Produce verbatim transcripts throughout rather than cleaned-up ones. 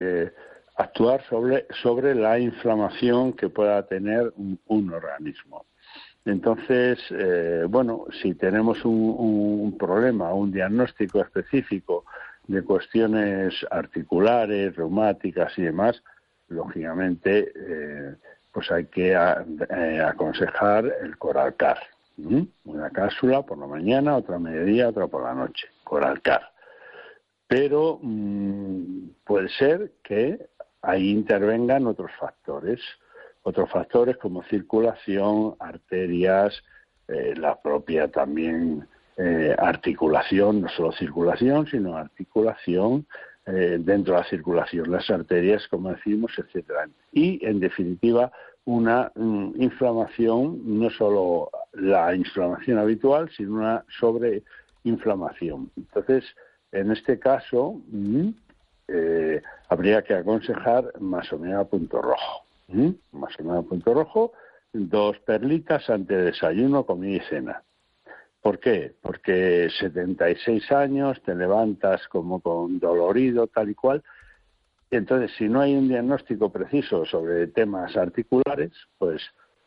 eh, actuar sobre, sobre la inflamación que pueda tener un, un organismo. Entonces, eh, bueno, si tenemos un, un problema, un diagnóstico específico de cuestiones articulares, reumáticas y demás, lógicamente, eh, pues hay que a, eh, aconsejar el Coralcar. ¿Mm? Una cápsula por la mañana, otra a mediodía, otra por la noche. Coralcar. Pero mmm, puede ser que ahí intervengan otros factores. Otros factores como circulación, arterias, eh, la propia también eh, articulación, no solo circulación, sino articulación, eh, dentro de la circulación, las arterias, como decimos, etcétera. Y, en definitiva, una mm, inflamación, no solo la inflamación habitual, sino una sobreinflamación. Entonces, en este caso, mm, eh, habría que aconsejar masomea punto rojo. ¿Mm? Masomea punto rojo, dos perlitas antes de desayuno, comida y cena. ¿Por qué? Porque setenta y seis años, te levantas como con dolorido, tal y cual. Entonces, si no hay un diagnóstico preciso sobre temas articulares, pues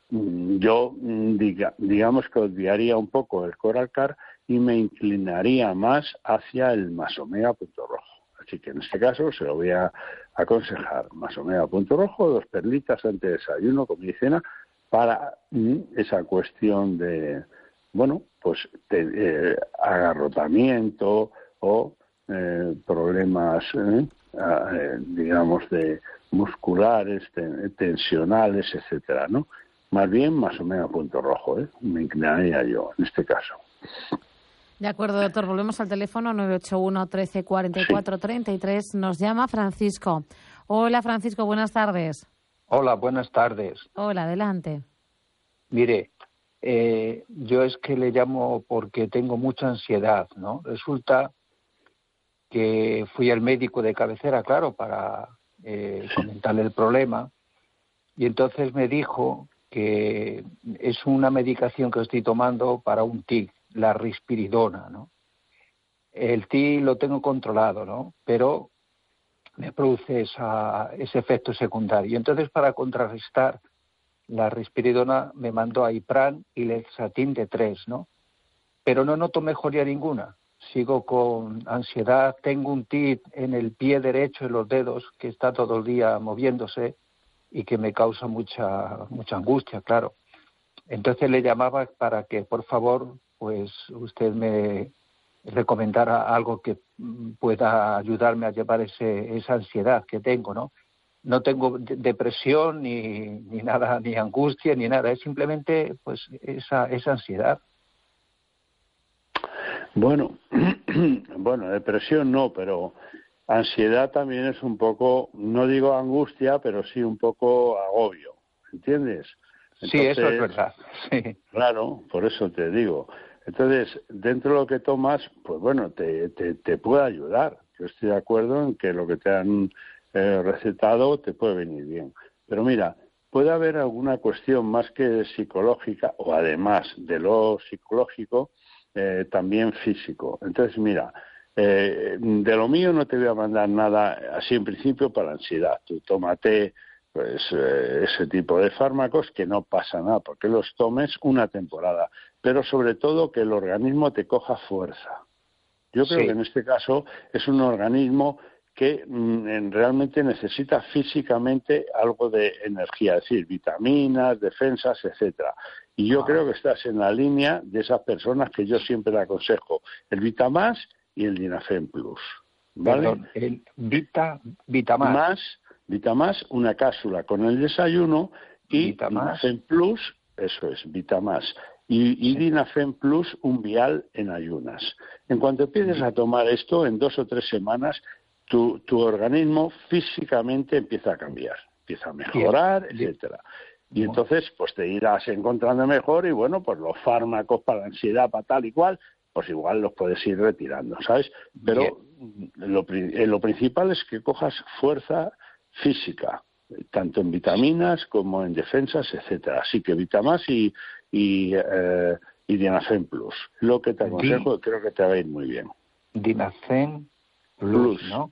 yo diga, digamos que obviaría un poco el Coralcar y me inclinaría más hacia el masomea punto rojo. Así que en este caso se lo voy a aconsejar masomea punto rojo, dos perlitas antes de desayuno, comida y cena, para mm, esa cuestión de, bueno, pues de, eh, agarrotamiento o eh, problemas, eh, eh, digamos, de musculares, ten, tensionales, etcétera, ¿no? Más bien masomea punto rojo, ¿eh? Me inclinaría yo en este caso. De acuerdo, doctor. Volvemos al teléfono nueve ocho uno, trece, cuarenta y cuatro, treinta y tres. Nos llama Francisco. Hola, Francisco, buenas tardes. Hola, buenas tardes. Hola, adelante. Mire, eh, yo es que le llamo porque tengo mucha ansiedad, ¿no? Resulta que fui al médico de cabecera, claro, para eh, comentarle el problema, y entonces me dijo que es una medicación que estoy tomando para un tic, la risperidona, ¿no? El tic lo tengo controlado, ¿no? Pero me produce esa, ese efecto secundario. Entonces, para contrarrestar la risperidona, me mandó a Ipran y Lexatin de tres, ¿no? Pero no noto mejoría ninguna. Sigo con ansiedad, tengo un tic en el pie derecho, en los dedos, que está todo el día moviéndose y que me causa mucha mucha angustia, claro. Entonces le llamaba para que, por favor, pues usted me recomendara algo que pueda ayudarme a llevar ese, esa ansiedad que tengo, ¿no? No tengo depresión ni, ni nada, ni angustia, ni nada. Es simplemente, pues, esa, esa ansiedad. Bueno, bueno, depresión no, pero ansiedad también es un poco, no digo angustia, pero sí un poco agobio, ¿entiendes? Entonces, sí, eso es verdad. Sí. Claro, por eso te digo. Entonces, dentro de lo que tomas, pues bueno, te, te, te puede ayudar. Yo estoy de acuerdo en que lo que te han eh, recetado te puede venir bien. Pero mira, puede haber alguna cuestión más que psicológica, o además de lo psicológico, eh, también físico. Entonces, mira, eh, de lo mío no te voy a mandar nada así en principio para ansiedad. Tú tómate pues eh, ese tipo de fármacos, que no pasa nada porque los tomes una temporada, pero sobre todo que el organismo te coja fuerza. Yo creo sí. que en este caso es un organismo que mm, realmente necesita físicamente algo de energía, es decir, vitaminas, defensas, etcétera. Y yo ah. creo que estás en la línea de esas personas que yo siempre le aconsejo, el Vitamás y el Dinafem Plus, ¿vale? Perdón, el Vita, Vitamás. Más Vitamás, una cápsula con el desayuno, y Dinafem Plus, eso es, Vitamás, y, y sí. Dinafem Plus, un vial en ayunas. En cuanto empieces a tomar esto, en dos o tres semanas, tu, tu organismo físicamente empieza a cambiar, empieza a mejorar, bien, etcétera. Bien. Y entonces, pues te irás encontrando mejor y, bueno, pues los fármacos para la ansiedad, para tal y cual, pues igual los puedes ir retirando, ¿sabes? Pero lo, lo principal es que cojas fuerza física, tanto en vitaminas como en defensas, etcétera. Así que Vitamás y, y, eh, y Dinafem Plus. Lo que te aconsejo, Di, creo que te va a ir muy bien. Dinafem Plus, Plus, ¿no?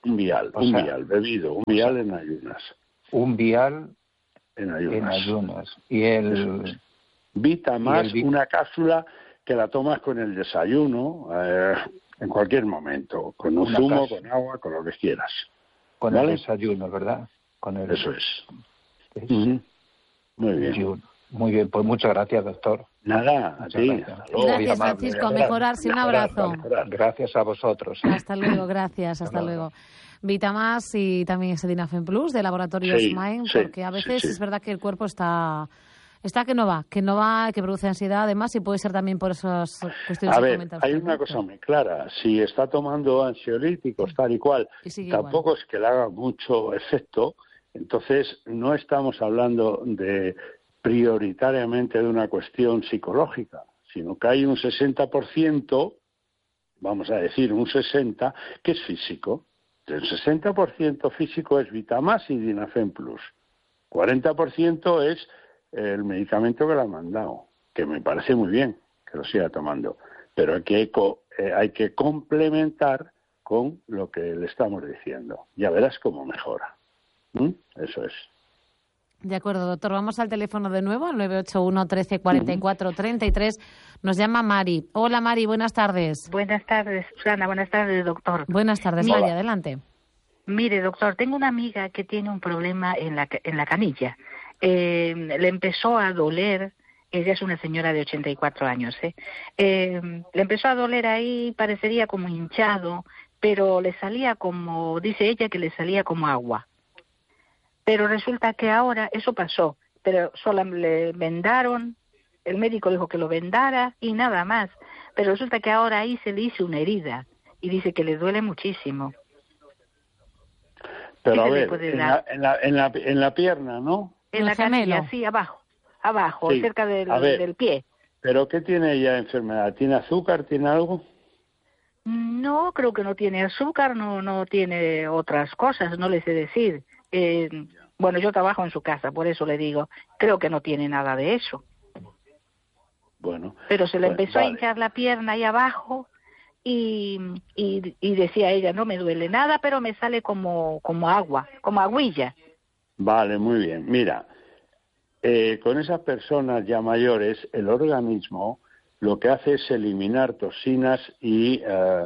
Un vial, O un sea, vial, bebido, un vial en ayunas. Un vial En ayunas. en ayunas. Y el... Vita más, vi... una cápsula que la tomas con el desayuno, eh, en cualquier momento, con un Una zumo, cápsula. con agua, con lo que quieras. Con ¿Vale? el desayuno, ¿verdad? Con el... Eso es. es... Uh-huh. Muy bien. Desayuno. Muy bien, pues muchas gracias, doctor. Nada, a ti. Gracias, gracias Francisco. A mejorarse. Un abrazo. Gracias a vosotros. Hasta luego, gracias. Hasta Hasta luego. Vitamas y también ese Dinafen Plus de Laboratorios sí, Mind, sí, porque a veces sí, sí. es verdad que el cuerpo está está que no va, que no va, que produce ansiedad además y puede ser también por esas cuestiones a que ver, comenta hay usted, una ¿no? cosa muy clara. Si está tomando ansiolíticos tal y cual, y tampoco igual. es que le haga mucho efecto. Entonces, no estamos hablando de prioritariamente de una cuestión psicológica, sino que hay un sesenta por ciento, vamos a decir un sesenta por ciento, que es físico. El sesenta por ciento físico es Vitamas y Dinafen Plus. cuarenta por ciento es el medicamento que le han mandado, que me parece muy bien que lo siga tomando, pero hay que, eh, hay que complementar con lo que le estamos diciendo. Ya verás cómo mejora. ¿Mm? Eso es. De acuerdo, doctor. Vamos al teléfono de nuevo, al nueve ocho uno, trece, cuarenta y cuatro, treinta y tres. Nos llama Mari. Hola, Mari, buenas tardes. Buenas tardes, Susana. Buenas tardes, doctor. Buenas tardes, Mari, adelante. Mire, doctor, tengo una amiga que tiene un problema en la, en la canilla. Eh, le empezó a doler, ella es una señora de ochenta y cuatro años, ¿eh? Eh, le empezó a doler ahí, parecería como hinchado, pero le salía como, dice ella que le salía como agua. Pero resulta que ahora eso pasó, pero solo le vendaron, el médico dijo que lo vendara y nada más. Pero resulta que ahora ahí se le hizo una herida y dice que le duele muchísimo. Pero a ver, en la, en, la, en, la, en la pierna, ¿no? En la canilla, sí, abajo, abajo, sí, cerca del, ver, del pie. ¿Pero qué tiene ella de enfermedad? ¿Tiene azúcar? ¿Tiene algo? No, creo que no tiene azúcar, no no tiene otras cosas, no le sé decir. Eh, bueno, yo trabajo en su casa, por eso le digo, creo que no tiene nada de eso. Bueno. Pero se le bueno, empezó vale. a hinchar la pierna ahí abajo y, y, y decía ella, no me duele nada, pero me sale como, como agua, como agüilla. Vale, muy bien. Mira, eh, con esas personas ya mayores, el organismo lo que hace es eliminar toxinas y eh,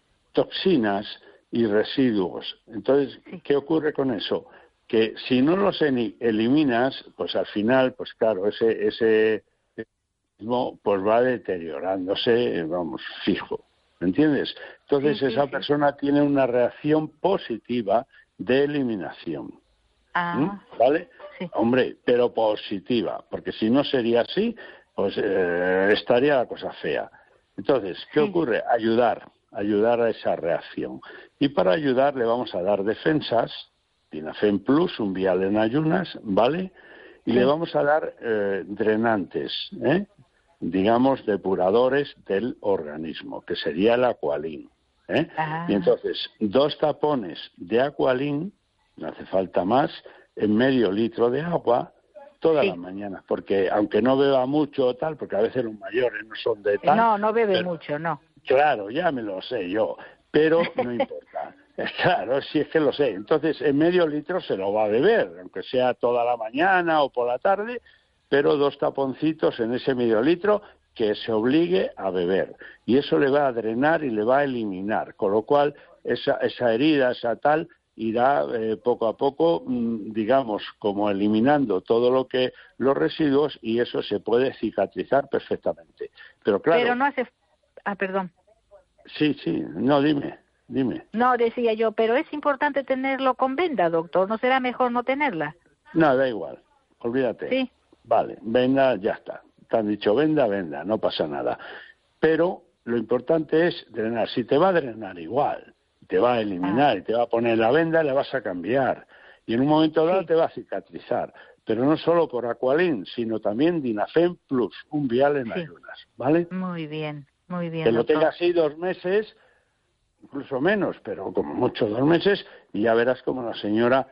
toxinas y residuos. Entonces, sí. ¿Qué ocurre con eso? Que si no los eliminas, pues al final, pues claro, ese ese organismo pues va deteriorándose, vamos, fijo. ¿Me entiendes? Entonces, sí, esa sí, persona sí. tiene una reacción positiva de eliminación. Ah, ¿Mm? ¿Vale? Sí. Hombre, pero positiva, porque si no sería así, pues eh, estaría la cosa fea. Entonces, ¿qué sí. ocurre? Ayudar, ayudar a esa reacción. Y para ayudar le vamos a dar defensas, Dinafen Plus, un vial en ayunas, ¿vale? Y sí. le vamos a dar eh, drenantes, ¿eh? digamos, depuradores del organismo, que sería el Aqualin. ¿eh? Ah. Y entonces, dos tapones de Aqualin, no hace falta más, en medio litro de agua, todas sí. las mañanas, porque aunque no beba mucho o tal, porque a veces los mayores no son de tal... No, no bebe pero, mucho, no. Claro, ya me lo sé yo, pero no importa. Claro, si es que lo sé. Entonces, en medio litro se lo va a beber, aunque sea toda la mañana o por la tarde, pero dos taponcitos en ese medio litro que se obligue a beber. Y eso le va a drenar y le va a eliminar, con lo cual esa, esa herida, esa tal... irá eh, poco a poco, mmm, digamos, como eliminando todo lo que los residuos y eso se puede cicatrizar perfectamente. Pero claro. Pero no hace. Ah, perdón. Sí, sí. No, dime, dime. No, decía yo, pero es importante tenerlo con venda, doctor. ¿No será mejor no tenerla? No, da igual. Olvídate. Sí. Vale, venda, ya está. Te han dicho venda, venda, no pasa nada. Pero lo importante es drenar. Si te va a drenar igual. Te va a eliminar ah. y te va a poner la venda y la vas a cambiar. Y en un momento dado sí. te va a cicatrizar. Pero no solo por Aqualin, sino también Dinafen Plus, un vial en sí. ayunas. ¿Vale? Muy bien, muy bien. Que lo doctor. tengas así dos meses, incluso menos, pero como mucho dos meses, y ya verás como la señora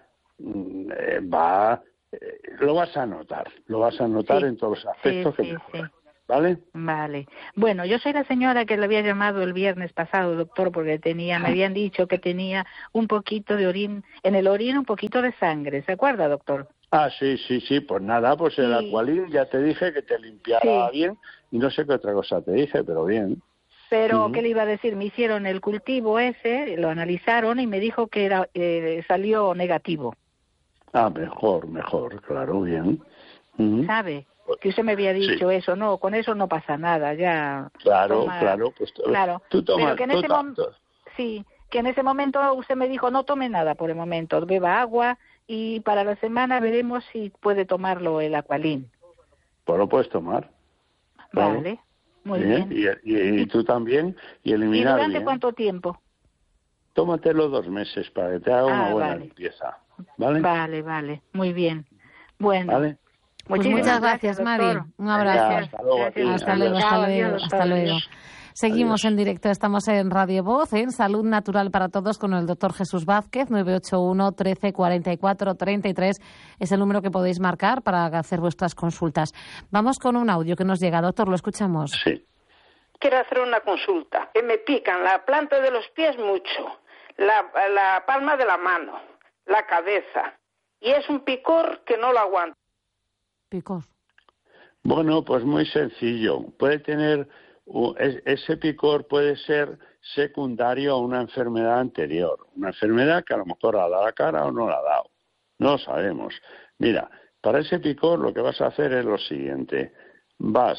eh, va... Eh, lo vas a notar, lo vas a notar sí. en todos los aspectos sí, que sí, mejora. sí. ¿Vale? Vale. Bueno, yo soy la señora que le había llamado el viernes pasado, doctor, porque tenía, me habían dicho que tenía un poquito de orín, en el orín un poquito de sangre, ¿se acuerda, doctor? Ah, sí, sí, sí, pues nada, pues el Sí. Aqualin ya te dije que te limpiara Sí. bien y no sé qué otra cosa te dije, pero bien. Pero, Ujú. ¿qué le iba a decir? Me hicieron el cultivo ese, lo analizaron y me dijo que era eh, salió negativo, Ah, mejor, mejor, claro, bien. Ujú. ¿sabe? Que usted me había Sí. dicho eso, no, con eso no pasa nada, ya. Claro, toma- claro, pues tú- Claro, tú pero tomas, que en tú ese ta- momento, tú- sí, que en ese momento usted me dijo no tome nada por el momento, beba agua y para la semana veremos si puede tomarlo el Aqualin. pues lo puedes tomar. Claro. Vale, muy Bien, bien. Y, y- y tú también, y ¿Y eliminar durante bien. cuánto tiempo? Tómatelo dos meses para que te haga una Ah, buena vale. limpieza. ¿Vale? Vale, vale, muy bien. Bueno, ¿Vale? Pues muchísimas muchas gracias, doctor. Mari. Un abrazo. Venga, hasta luego a ti. Hasta Adiós. luego, hasta Chao, luego, adiós, hasta doctor, luego. adiós. Seguimos Adiós. en directo, estamos en Radio Voz, en Salud Natural para Todos con el doctor Jesús Vázquez, nueve ocho uno, trece, cuarenta y cuatro, treinta y tres es el número que podéis marcar para hacer vuestras consultas. Vamos con un audio que nos llega, doctor, lo escuchamos. Sí. Quiero hacer una consulta. Que me pican la planta de los pies mucho, la, la palma de la mano, la cabeza. Y es un picor que no lo aguanto. Picor. Bueno, pues muy sencillo. Puede tener, u- es- ese picor puede ser secundario a una enfermedad anterior. Una enfermedad que a lo mejor ha dado la cara o no la ha dado. No lo sabemos. Mira, para ese picor lo que vas a hacer es lo siguiente. Vas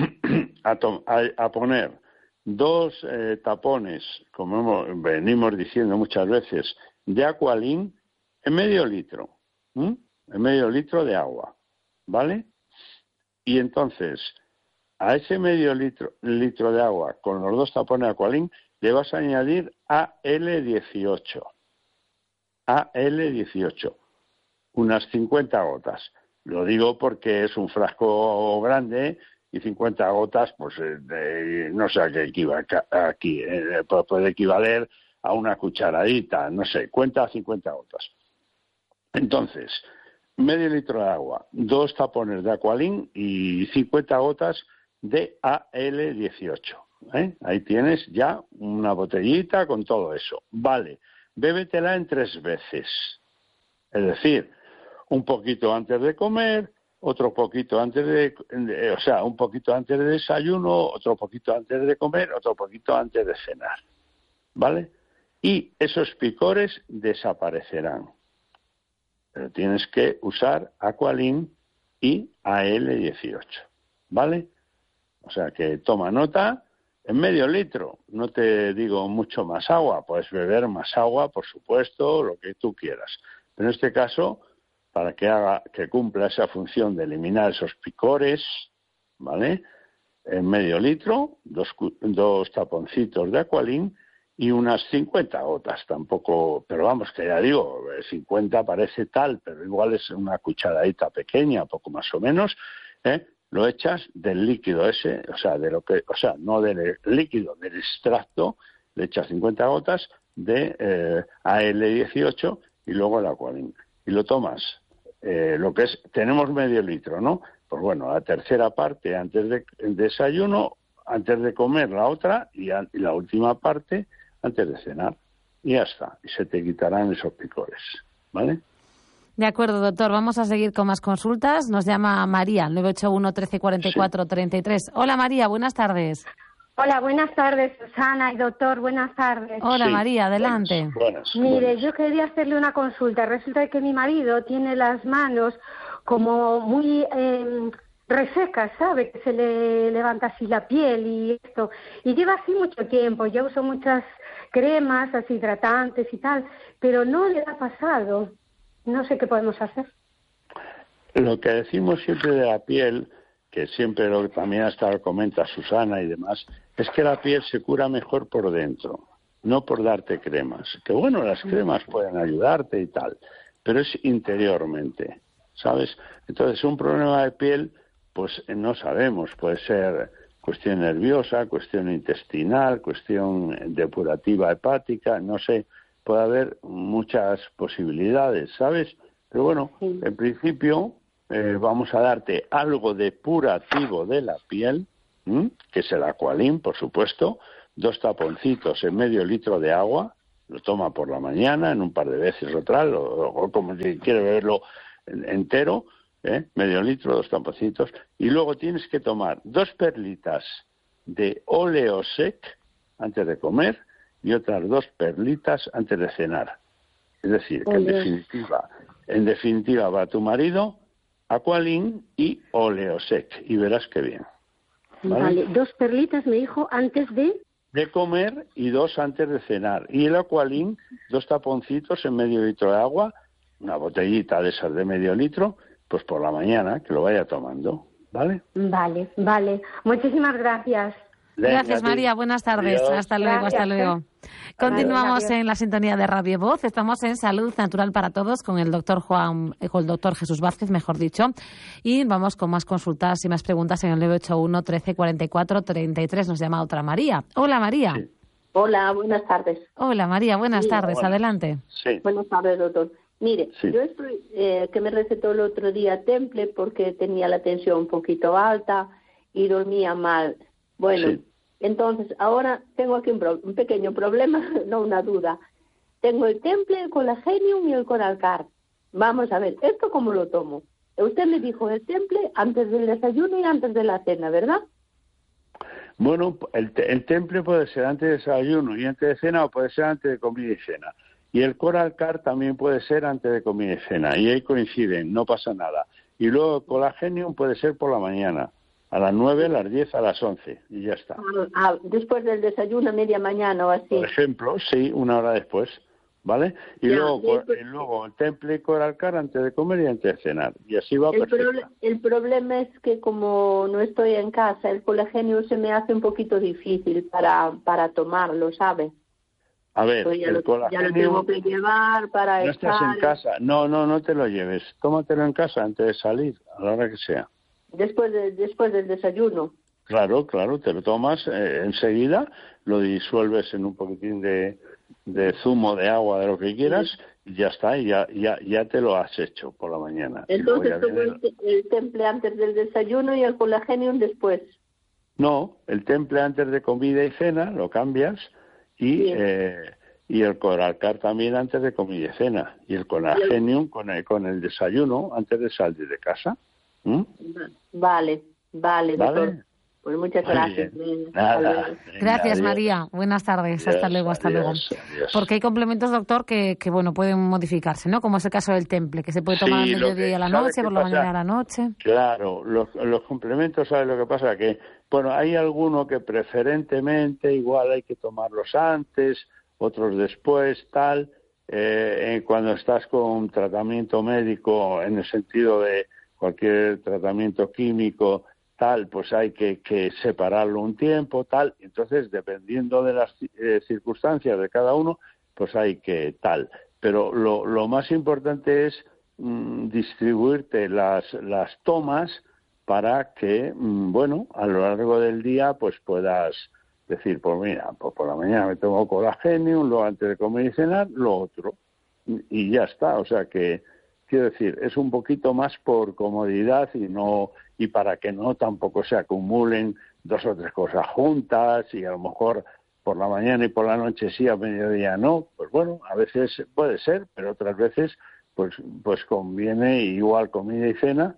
a, to- a- a poner dos eh, tapones, como hemos- venimos diciendo muchas veces, de Aqualin en medio litro. ¿m? En medio litro de agua. ¿Vale? Y entonces, a ese medio litro, litro de agua, con los dos tapones de Aqualin, le vas a añadir A L dieciocho. A L dieciocho. Unas cincuenta gotas. Lo digo porque es un frasco grande y cincuenta gotas, pues eh, de- no sé a qué equivale aquí. eh, puede equivaler a una cucharadita, no sé, cuenta cincuenta gotas. Entonces, medio litro de agua, dos tapones de Aqualin y cincuenta gotas de A L dieciocho. ¿eh? Ahí tienes ya una botellita con todo eso. Vale, bébetela en tres veces. Es decir, un poquito antes de comer, otro poquito antes de, de- o sea, un poquito antes de desayuno, otro poquito antes de comer, otro poquito antes de cenar. ¿Vale? Y esos picores desaparecerán. Pero tienes que usar Aqualin y A L dieciocho, ¿vale? O sea que toma nota, en medio litro, no te digo mucho más agua, puedes beber más agua, por supuesto, lo que tú quieras. Pero en este caso, para que haga, que cumpla esa función de eliminar esos picores, ¿vale? En medio litro, dos, cu- dos taponcitos de Aqualin y unas cincuenta gotas, tampoco, pero vamos, que ya digo, eh, cincuenta parece tal, pero igual es una cucharadita pequeña, poco más o menos, ¿eh? Lo echas del líquido ese, o sea, de lo que, o sea, no del líquido, del extracto, le echas cincuenta gotas de eh, A L dieciocho y luego el Aqualin. Y lo tomas, eh, lo que es, tenemos medio litro, ¿no? Pues bueno, la tercera parte antes de el desayuno, antes de comer la otra y, a- y la última parte antes de cenar. Y ya está. Y se te quitarán esos picores. ¿Vale? De acuerdo, doctor. Vamos a seguir con más consultas. Nos llama María, nueve ocho uno, trece, cuarenta y cuatro, treinta y tres. Hola, María. Buenas tardes. Hola, buenas tardes, Susana y doctor, buenas tardes. Hola, Sí. María. Adelante. Buenas. buenas, Mire, buenas. yo quería hacerle una consulta. Resulta que mi marido tiene las manos como muy eh, resecas, ¿sabe? Que se le levanta así la piel y esto. Y lleva así mucho tiempo. Yo uso muchas cremas, así hidratantes y tal, pero no le ha pasado. No sé qué podemos hacer. Lo que decimos siempre de la piel, que siempre lo que también hasta lo comenta Susana y demás, es que la piel se cura mejor por dentro, no por darte cremas. Que bueno, las cremas pueden ayudarte y tal, pero es interiormente, ¿sabes? Entonces, un problema de piel, pues eh, no sabemos, puede ser cuestión nerviosa, cuestión intestinal, cuestión depurativa hepática, no sé, puede haber muchas posibilidades, ¿sabes? Pero bueno, Sí. en principio eh, vamos a darte algo depurativo de la piel, ¿m? Que es el Aqualin, por supuesto, dos taponcitos en medio litro de agua, lo toma por la mañana en un par de veces o tal, o, o como si quiere beberlo entero, ¿eh? Medio litro, dos taponcitos, y luego tienes que tomar dos perlitas de Oleosec antes de comer y otras dos perlitas antes de cenar. Es decir, que en definitiva, en definitiva va tu marido, Aqualin y Oleosec, y verás qué bien. ¿Vale? Vale, dos perlitas me dijo antes de... De comer y dos antes de cenar. Y el Aqualin, dos taponcitos en medio litro de agua, una botellita de esas de medio litro, pues por la mañana, que lo vaya tomando, ¿vale? Vale, vale. Muchísimas gracias. Gracias, María. Buenas tardes. Adiós. Hasta luego, Gracias. hasta luego. Continuamos Adiós. en la sintonía de Radio Voz. Estamos en Salud Natural para Todos con el doctor Juan, con el doctor Jesús Vázquez, mejor dicho. Y vamos con más consultas y más preguntas en el nueve ocho uno, trece, cuarenta y cuatro, treinta y tres. Nos llama otra María. Hola, María. Sí. Hola, buenas tardes. Hola, María. Buenas Sí, tardes. hola. Adelante. Sí. Buenas tardes, doctor. Mire, Sí. yo estoy, eh, que me recetó el otro día Temple porque tenía la tensión un poquito alta y dormía mal. Bueno, Sí. entonces ahora tengo aquí un, pro- un pequeño problema, no una duda. Tengo el Temple, el Colagenium y el Coralcar. Vamos a ver, ¿esto cómo lo tomo? Usted me dijo el Temple antes del desayuno y antes de la cena, ¿verdad? Bueno, el, te- el temple puede ser antes de desayuno y antes de cena, o puede ser antes de comida y cena. Y el Coralcar también puede ser antes de comida y cena. Y ahí coinciden, no pasa nada. Y luego el Colagenium puede ser por la mañana, a las nueve, a las diez, a las once, y ya está. Ah, ah, después del desayuno, media mañana o así. Por ejemplo, sí, una hora después, ¿vale? Y Ya, luego, y cor- pues- y luego el temple y Coralcar antes de comer y antes de cenar. Y así va El, perfecto. proble- el problema es que como no estoy en casa, el Colagenium se me hace un poquito difícil para, para tomarlo, ¿sabe? A ver, Pues ya, el lo, ya lo Colagenium... tengo que llevar para No estar... estás en casa. No, no, no te lo lleves. Tómatelo en casa antes de salir, a la hora que sea. Después, de, después del desayuno. Claro, claro, te lo tomas eh, enseguida, lo disuelves en un poquitín de, de zumo de agua, de lo que quieras, y ya está, y ya, ya, ya te lo has hecho por la mañana. Y luego Entonces ya tomo viene- el, te- el Temple antes del desayuno y el Colagenium después. No, el temple antes de comida y cena lo cambias y, Sí. eh, y el Coralcar también antes de comida y cena. Y el Colagenium con el, con el desayuno antes de salir de casa. ¿Mm? Vale, vale, ¿Vale? doctor. Pues muchas Muy gracias. bien. Venga, hasta Nada. luego. Venga, Gracias, adiós. María. Buenas tardes. Adiós, hasta luego, hasta adiós, luego. adiós. Porque hay complementos, doctor, que, que bueno pueden modificarse, ¿no? Como es el caso del temple, que se puede tomar Sí, al lo mediodía que- y a la ¿sabe noche, qué por la pasa? mañana y a la noche. Claro, los, los complementos, ¿sabes lo que pasa? Que, bueno, hay algunos que preferentemente igual hay que tomarlos antes, otros después, tal. Eh, eh, cuando estás con un tratamiento médico, en el sentido de cualquier tratamiento químico, tal, pues hay que, que separarlo un tiempo, tal. Entonces, dependiendo de las eh, circunstancias de cada uno, pues hay que tal. Pero lo, lo más importante es mm, distribuirte las, las tomas para que, mm, bueno, a lo largo del día, pues puedas decir, pues mira, pues por la mañana me tomo Colagenium, luego antes de comer y cenar, lo otro. Y, y ya está. O sea que, quiero decir, es un poquito más por comodidad y no y para que no tampoco se acumulen dos o tres cosas juntas y a lo mejor por la mañana y por la noche sí, a mediodía no. Pues bueno, a veces puede ser, pero otras veces pues pues conviene igual comida y cena,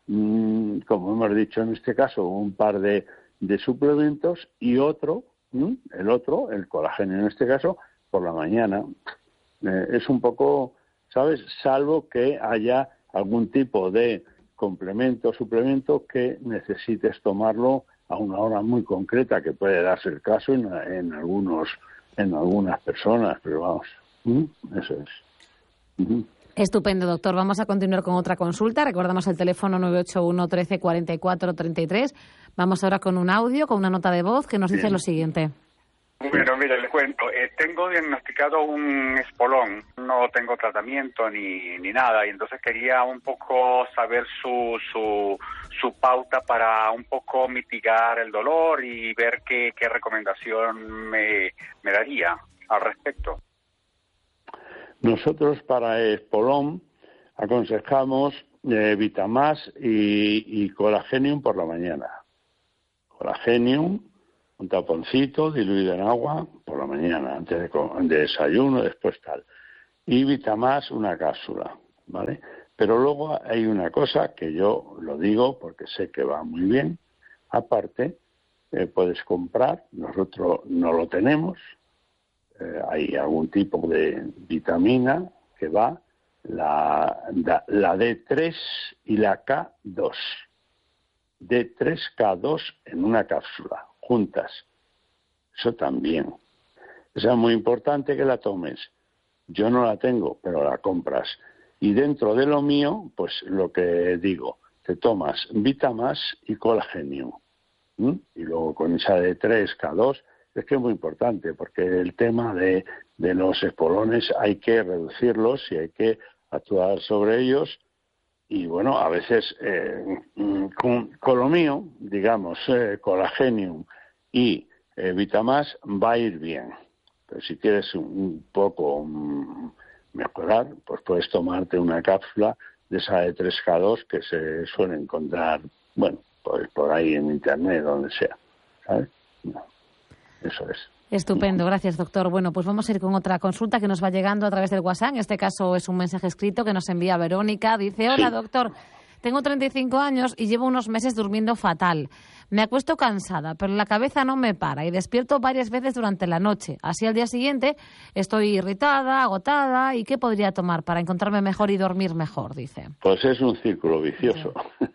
mmm, como hemos dicho en este caso, un par de, de suplementos y otro, mmm, el otro, el colágeno en este caso, por la mañana. Eh, es un poco, ¿sabes? Salvo que haya algún tipo de complemento, suplemento que necesites tomarlo a una hora muy concreta, que puede darse el caso en, en algunos, en algunas personas, pero vamos, ¿Mm? eso es. Uh-huh. Estupendo, doctor. Vamos a continuar con otra consulta. Recordamos el teléfono nueve ocho uno, trece, cuarenta y cuatro, treinta y tres. Vamos ahora con un audio, con una nota de voz que nos dice Bien. lo siguiente. Bueno, mire, le cuento. Eh, tengo diagnosticado un espolón. No tengo tratamiento ni, ni nada. Y entonces quería un poco saber su, su, su pauta para un poco mitigar el dolor y ver qué, qué recomendación me, me daría al respecto. Nosotros para espolón aconsejamos eh, Vitamás y, y Colagenium por la mañana. Colagenium, un taponcito diluido en agua por la mañana, antes de, de desayuno, después tal. Y Vitamás, una cápsula, ¿vale? Pero luego hay una cosa que yo lo digo porque sé que va muy bien. Aparte, eh, puedes comprar, nosotros no lo tenemos, eh, hay algún tipo de vitamina que va, la, la D tres y la K dos. D tres K dos en una cápsula, juntas. Eso también. O sea, es muy importante que la tomes. Yo no la tengo, pero la compras. Y dentro de lo mío, pues lo que digo, te tomas Vitamás y Colagenium. ¿Mm? Y luego con esa D tres K dos, es que es muy importante, porque el tema de, de los espolones hay que reducirlos y hay que actuar sobre ellos. Y bueno, a veces eh, con, con lo mío, digamos, eh, Colagenium y eh, Vitamás va a ir bien. Pero si quieres un, un poco um, mejorar, pues puedes tomarte una cápsula de esa de tres K dos que se suele encontrar, bueno, pues por ahí en internet, donde sea, ¿sabes? No, eso es. Estupendo, gracias, doctor. Bueno, pues vamos a ir con otra consulta que nos va llegando a través del WhatsApp. En este caso es un mensaje escrito que nos envía Verónica. Dice, hola, sí. Doctor, tengo treinta y cinco años y llevo unos meses durmiendo fatal. Me acuesto cansada, pero la cabeza no me para y despierto varias veces durante la noche. Así al día siguiente estoy irritada, agotada. ¿Y qué podría tomar para encontrarme mejor y dormir mejor? Dice. Pues es un círculo vicioso.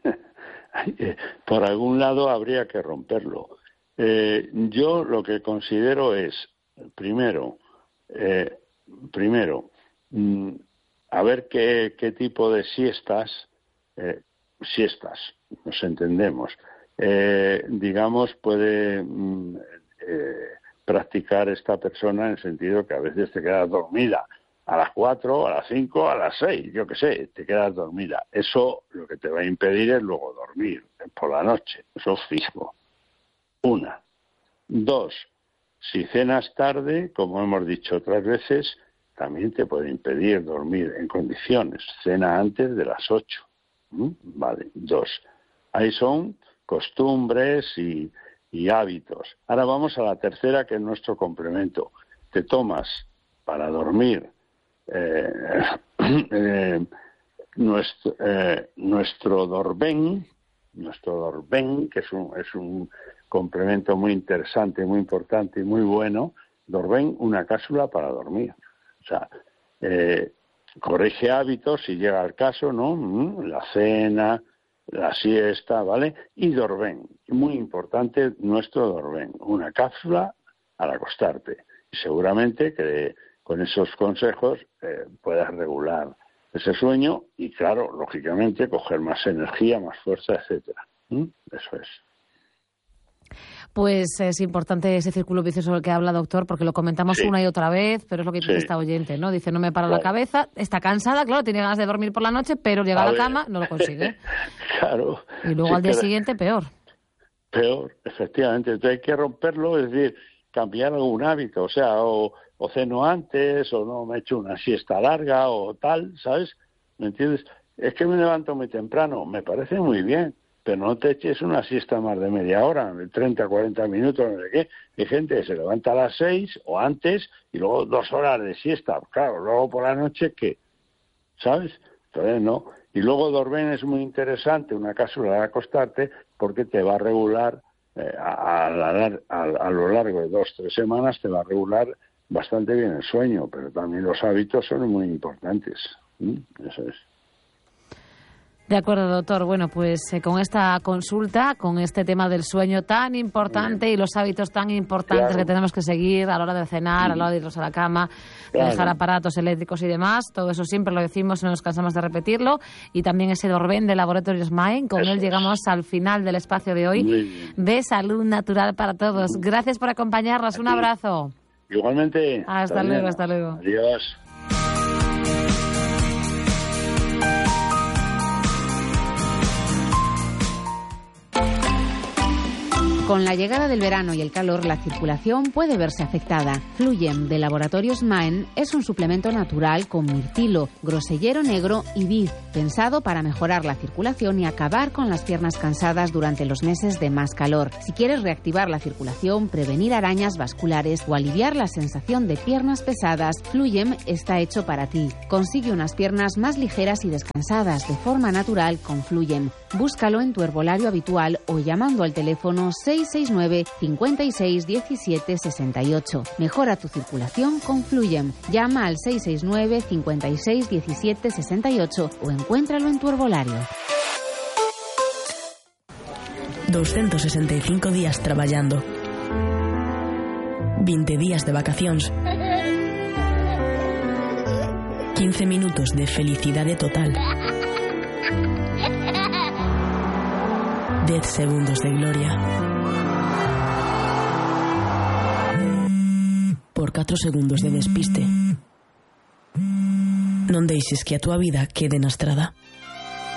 Sí. Por algún lado habría que romperlo. Eh, yo lo que considero es, primero, eh, primero, mm, a ver qué, qué tipo de siestas, eh, siestas, nos entendemos, eh, digamos, puede mm, eh, practicar esta persona en el sentido que a veces te quedas dormida a las cuatro, a las cinco, a las seis, yo qué sé, te quedas dormida. Eso lo que te va a impedir es luego dormir por la noche, eso es fijo. Una. Dos, si cenas tarde, como hemos dicho otras veces, también te puede impedir dormir en condiciones. Cena antes de las ocho. ¿Mm? Vale, dos. Ahí son costumbres y, y hábitos. Ahora vamos a la tercera, que es nuestro complemento. Te tomas para dormir eh, eh, nuestro, eh, nuestro Dorben, nuestro Dorben, que es un, es un complemento muy interesante, muy importante y muy bueno. Dorben, una cápsula para dormir. O sea, eh, corrige hábitos si llega al caso, ¿no? La cena, la siesta, ¿vale? Y Dorben, muy importante nuestro Dorben, una cápsula al acostarte. Y seguramente que con esos consejos eh, puedas regular ese sueño y, claro, lógicamente, coger más energía, más fuerza, etcétera. ¿Mm? Eso es. Pues es importante ese círculo vicioso del que habla, doctor, porque lo comentamos sí. una y otra vez, pero es lo que dice sí. esta oyente, ¿no? Dice, no me para claro. la cabeza, está cansada, claro, tiene ganas de dormir por la noche, pero llega a, a la ver. cama, no lo consigue. Claro. Y luego sí, al día que... siguiente, peor. Peor, efectivamente. Entonces hay que romperlo, es decir, cambiar algún hábito, o sea, o, o ceno antes, o no me echo una siesta larga, o tal, ¿sabes? ¿Me entiendes? Es que me levanto muy temprano, me parece muy bien, pero no te eches una siesta más de media hora, de treinta, cuarenta minutos, no sé qué. Hay gente que se levanta a las seis o antes y luego dos horas de siesta. Claro, luego por la noche, ¿qué? ¿Sabes? Entonces, no. Y luego Dorben es muy interesante, una cápsula de acostarte, porque te va a regular, eh, a, a, a, a lo largo de dos, tres semanas, te va a regular bastante bien el sueño, pero también los hábitos son muy importantes. ¿Mm? Eso es. De acuerdo, doctor. Bueno, pues eh, con esta consulta, con este tema del sueño tan importante Bien. y los hábitos tan importantes claro. que tenemos que seguir a la hora de cenar, mm. a la hora de irnos a la cama, claro. de dejar aparatos eléctricos y demás, todo eso siempre lo decimos y no nos cansamos de repetirlo. Y también ese Dorben de Laboratorios Mind, con eso él llegamos es. al final del espacio de hoy de Salud Natural para Todos. Gracias por acompañarnos. Aquí. Un abrazo. Igualmente. Hasta, hasta luego, hasta luego. Adiós. Con la llegada del verano y el calor, la circulación puede verse afectada. Fluyem, de Laboratorios Maen, es un suplemento natural con mirtilo, grosellero negro y vid, pensado para mejorar la circulación y acabar con las piernas cansadas durante los meses de más calor. Si quieres reactivar la circulación, prevenir arañas vasculares o aliviar la sensación de piernas pesadas, Fluyem está hecho para ti. Consigue unas piernas más ligeras y descansadas de forma natural con Fluyem. Búscalo en tu herbolario habitual o llamando al teléfono seis seis nueve, cinco seis, diecisiete, sesenta y ocho. Mejora tu circulación con Fluyem. Llama al seis seis nueve, cinco seis, diecisiete, sesenta y ocho o encuéntralo en tu herbolario. doscientos sesenta y cinco días trabajando. veinte días de vacaciones. quince minutos de felicidad total. diez segundos de gloria. Por cuatro segundos de despiste. Non deixes que a túa vida quede na estrada.